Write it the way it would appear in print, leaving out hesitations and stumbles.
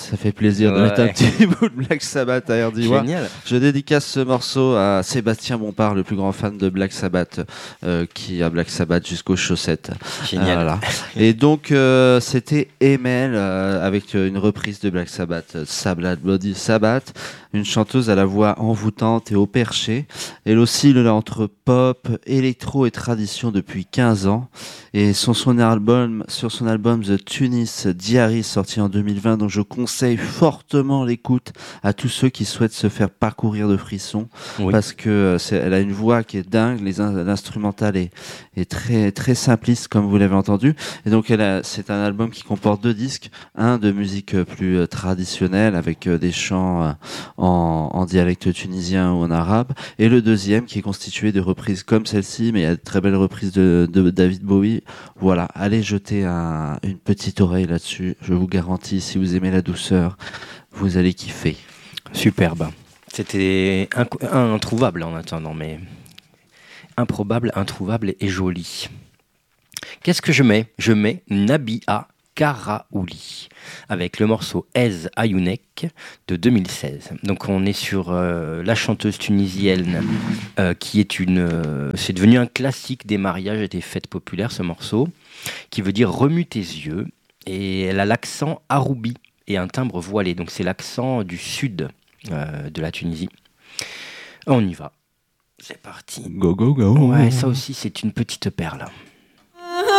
Ça fait plaisir de mettre un petit bout de Black Sabbath à Erdiwa. Génial. Je dédicace ce morceau à Sébastien Bompard, le plus grand fan de Black Sabbath, qui a Black Sabbath jusqu'aux chaussettes. Génial. Voilà. Et donc, c'était Emel avec une reprise de Black Sabbath, Sabbath Bloody Sabbath, une chanteuse à la voix envoûtante et au perché. Elle oscille entre pop, électro et tradition depuis 15 ans. Et sur son album The Tunis Diary, sorti en 2020, dont je conseille fortement l'écoute à tous ceux qui souhaitent se faire parcourir de frissons, parce que elle a une voix qui est dingue, l'instrumental est très très simpliste comme vous l'avez entendu, et donc c'est un album qui comporte 2 disques, un de musique plus traditionnelle avec des chants en dialecte tunisien ou en arabe, et le deuxième qui est constitué de reprises comme celle-ci, mais il y a de très belles reprises de David Bowie. Voilà, allez jeter une petite oreille là-dessus. Je vous garantis, si vous aimez la douceur, vous allez kiffer. Superbe. C'était introuvable en attendant, mais improbable, introuvable et joli. Qu'est-ce que je mets ? Je mets Nabia Karaouli avec le morceau Ez Ayounek de 2016. Donc on est sur la chanteuse tunisienne qui est c'est devenu un classique des mariages et des fêtes populaires, ce morceau, qui veut dire remue tes yeux, et elle a l'accent aroubi et un timbre voilé, donc c'est l'accent du sud de la Tunisie. On y va, c'est parti. Go go go. Ouais, ça aussi c'est une petite perle.